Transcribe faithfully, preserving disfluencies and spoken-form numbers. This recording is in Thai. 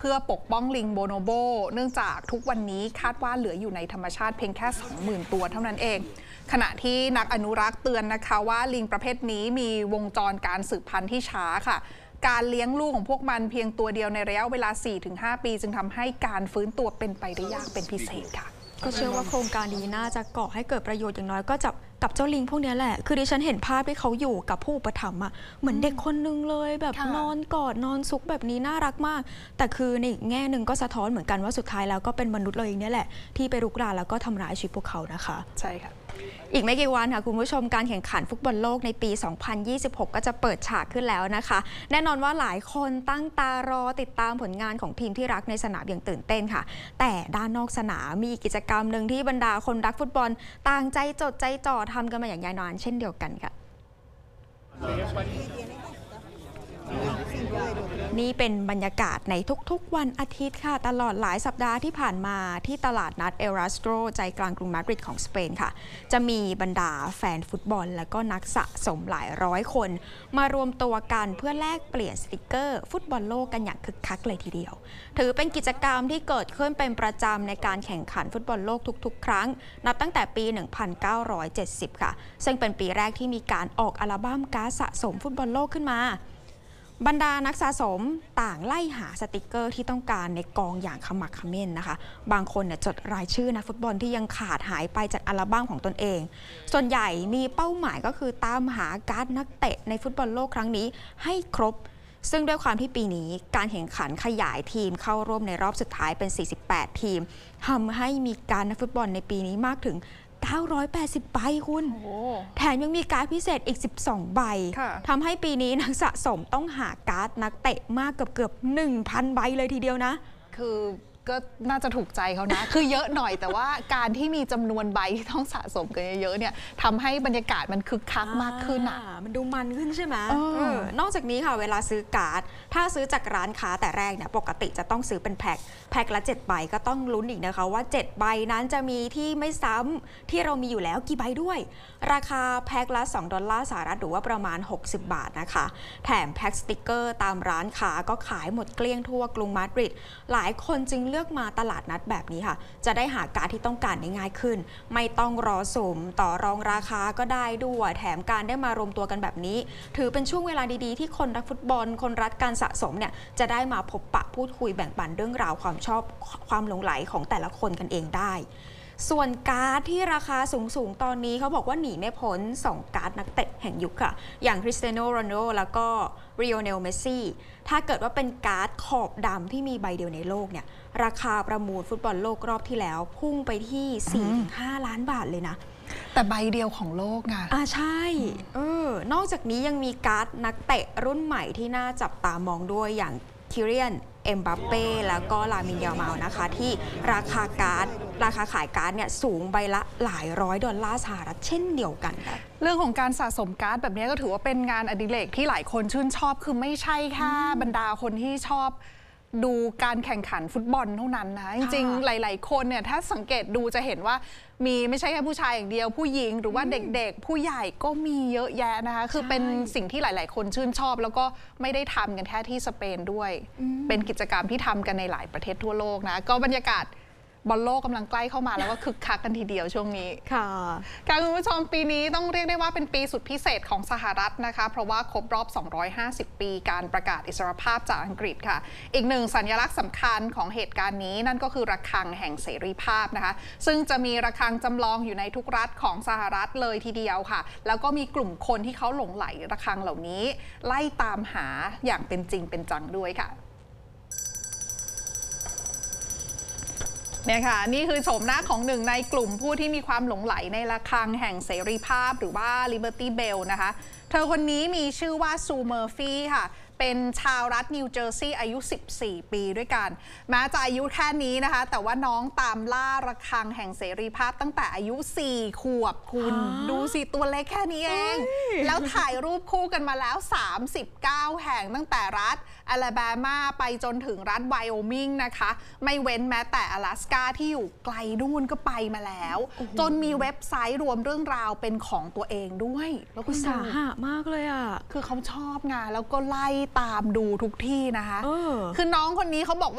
พื่อปกป้องลิงโบโนโบเนื่องจากทุกวันนี้คาดว่าเหลืออยู่ในธรรมชาติเพียงแค่ สองหมื่น ตัวเท่านั้นเองขณะที่นักอนุรักษ์เตือนนะคะว่าลิงประเภทนี้มีวงจรการสืบพันธุ์ที่ช้าค่ะการเลี้ยงลูกของพวกมันเพียงตัวเดียวในระยะเวลา สี่ถึงห้า ปีจึงทำให้การฟื้นตัวเป็นไปได้ยากเป็นพิเศษค่ะก็เชื่อว่าโครงการนี้น่าจะก่อให้เกิดประโยชน์อย่างน้อยก็จะกับเจ้าลิงพวกนี้แหละคือดิฉันเห็นภาพที่เขาอยู่กับผู้อุปถัมภ์อ่ะเหมือนเด็กคนนึงเลยแบบนอนกอดนอนซุกแบบนี้น่ารักมากแต่คือในอีกแง่หนึ่งก็สะท้อนเหมือนกันว่าสุดท้ายแล้วก็เป็นมนุษย์เราเองนี่แหละที่ไปรุกรานแล้วก็ทำร้ายชีวิตพวกเขานะคะใช่ค่ะอีกไม่กี่วันค่ะคุณผู้ชมการแข่งขันฟุตบอลโลกในปี สองพันยี่สิบหก ก็จะเปิดฉากขึ้นแล้วนะคะแน่นอนว่าหลายคนตั้งตารอติดตามผลงานของทีมที่รักในสนามอย่างตื่นเต้นค่ะแต่ด้านนอกสนามมีกิจกรรมหนึ่งที่บรรดาคนรักฟุตบอลต่างใจจดใจจ่อทำกันมาอย่างยาวนานเช่นเดียวกันค่ะนี่เป็นบรรยากาศในทุกๆวันอาทิตย์ค่ะตลอดหลายสัปดาห์ที่ผ่านมาที่ตลาดนัดเอลรัสโตรใจกลางกรุงมาดริดของสเปนค่ะจะมีบรรดาแฟนฟุตบอลและก็นักสะสมหลายร้อยคนมารวมตัวกันเพื่อแลกเปลี่ยนสติกเกอร์ฟุตบอลโลกกันอย่างคึกคักเลยทีเดียวถือเป็นกิจกรรมที่เกิดขึ้นเป็นประจำในการแข่งขันฟุตบอลโลกทุกๆครั้งนับตั้งแต่ปี หนึ่งพันเก้าร้อยเจ็ดสิบ ค่ะซึ่งเป็นปีแรกที่มีการออกอัลบั้มการ์ดสะสมฟุตบอลโลกขึ้นมาบรรดานักสะสมต่างไล่หาสติกเกอร์ที่ต้องการในกองอย่างขมักเขม้นนะคะบางคนเนี่ยจดรายชื่อนักฟุตบอลที่ยังขาดหายไปจากอัลบั้มของตนเองส่วนใหญ่มีเป้าหมายก็คือตามหาการ์ดนักเตะในฟุตบอลโลกครั้งนี้ให้ครบซึ่งด้วยความที่ปีนี้การแข่งขันขยายทีมเข้าร่วมในรอบสุดท้ายเป็นสี่สิบแปดทีมทำให้มีการนักฟุตบอลในปีนี้มากถึงเก้าร้อยแปดสิบ ใบคุณแถมยังมีการ์ดพิเศษอีกสิบสองใบทำให้ปีนี้นักสะสมต้องหาการ์ดนักเตะมากเกือบเกือบ หนึ่งพัน ใบเลยทีเดียวนะคือก็น่าจะถูกใจเขานะ คือเยอะหน่อยแต่ว่าการที่มีจำนวนใบที่ต้องสะสมกันเยอะๆเนี่ยทำให้บรรยากาศมันคึกคักมากขึ้นอ่ะมันดูมันขึ้นใช่ไหมนอกจากนี้ค่ะเวลาซื้อการ์ดถ้าซื้อจากร้านค้าแต่แรกเนี่ยปกติจะต้องซื้อเป็นแพ็คแพ็คละเจ็ดใบก็ต้องลุ้นอีกนะคะว่าเจ็ดใบนั้นจะมีที่ไม่ซ้ำที่เรามีอยู่แล้วกี่ใบด้วยราคาแพ็คละสองดอลลาร์สหรัฐหรือว่าประมาณหกสิบบาทนะคะแถมแพ็คสติกเกอร์ตามร้านค้าก็ขายหมดเกลี้ยงทั่วกรุงมาดริดหลายคนจึงเลือกมาตลาดนัดแบบนี้ค่ะจะได้หาการ์ดที่ต้องการได้ง่ายขึ้นไม่ต้องรอสุ่มต่อรองราคาก็ได้ด้วยแถมการได้มารวมตัวกันแบบนี้ถือเป็นช่วงเวลาดีๆที่คนรักฟุตบอลคนรักการสะสมเนี่ยจะได้มาพบปะพูดคุยแบ่งปันเรื่องราวความชอบความหลงไหลของแต่ละคนกันเองได้ส่วนการ์ดที่ราคาสูงๆตอนนี้เขาบอกว่าหนีไม่พ้นสองการ์ดนักเตะแห่งยุคค่ะอย่างคริสเตียโนโรนัลโดแล้วก็ริโอเนลเมสซี่ถ้าเกิดว่าเป็นการ์ดขอบดำที่มีใบเดียวในโลกเนี่ยราคาประมูลฟุตบอลโลกรอบที่แล้วพุ่งไปที่ สี่ถึงห้า ล้านบาทเลยนะแต่ใบเดียวของโลกไงอ่าใช่เออนอกจากนี้ยังมีการ์ดนักเตะรุ่นใหม่ที่น่าจับตามองด้วยอย่างคิเรียนเอ็มบัปเป้แล้วก็ลามินยามาลนะคะที่ราคาการ์ดราคาขายการ์ดเนี่ยสูงใบละหลายร้อยดอลลาร์สหรัฐเช่นเดียวกันค่ะเรื่องของการสะสมการ์ดแบบนี้ก็ถือว่าเป็นงานอดิเรกที่หลายคนชื่นชอบคือไม่ใช่แค่บรรดาคนที่ชอบดูการแข่งขันฟุตบอลเท่านั้นนะจริงๆหลายๆคนเนี่ยถ้าสังเกตดูจะเห็นว่ามีไม่ใช่แค่ผู้ชายอย่างเดียวผู้หญิงหรือว่าเด็กๆผู้ใหญ่ก็มีเยอะแยะนะคะคือเป็นสิ่งที่หลายๆคนชื่นชอบแล้วก็ไม่ได้ทำกันแค่ที่สเปนด้วยเป็นกิจกรรมที่ทำกันในหลายประเทศทั่วโลกนะก็บรรยากาศบอลโลกกำลังใกล้เข้ามาแล้วก็คึกคักกันทีเดียวช่วงนี้ค่ะการคุณผู้ชมปีนี้ต้องเรียกได้ว่าเป็นปีสุดพิเศษของสหรัฐนะคะเพราะว่าครบรอบสองร้อยห้าสิบปีการประกาศอิสรภาพจากอังกฤษค่ะอีกหนึ่งสัญลักษณ์สำคัญของเหตุการณ์นี้นั่นก็คือระฆังแห่งเสรีภาพนะคะซึ่งจะมีระฆังจำลองอยู่ในทุกรัฐของสหรัฐเลยทีเดียวค่ะแล้วก็มีกลุ่มคนที่เขาหลงไหลระฆังเหล่านี้ไล่ตามหาอย่างเป็นจริงเป็นจังด้วยค่ะเนี่ยค่ะนี่คือโฉมหน้าของหนึ่งในกลุ่มผู้ที่มีความหลงไหลในระฆังแห่งเสรีภาพหรือว่า Liberty Bell นะคะเธอคนนี้มีชื่อว่าซูเมอร์ฟี่ค่ะเป็นชาวรัฐนิวเจอร์ซีย์อายุสิบสี่ปีด้วยกันแม้จะอายุแค่นี้นะคะแต่ว่าน้องตามล่าระฆังแห่งเสรีภาพตั้งแต่อายุสี่ขวบคุณดูสิตัวเล็กแค่นี้เองแล้วถ่ายรูปคู่กันมาแล้วสามสิบเก้าแห่งตั้งแต่รัฐอลาบามาไปจนถึงรัฐไวโอมิงนะคะไม่เว้นแม้แต่阿拉斯กาที่อยู่ไกลนู่นก็ไปมาแล้วจนมีเว็บไซต์รวมเรื่องราวเป็นของตัวเองด้วยแล้วก็สาหะมากเลยอ่ะคือเขาชอบงานแล้วก็ไล่ตามดูทุกที่นะคะคือน้องคนนี้เขาบอก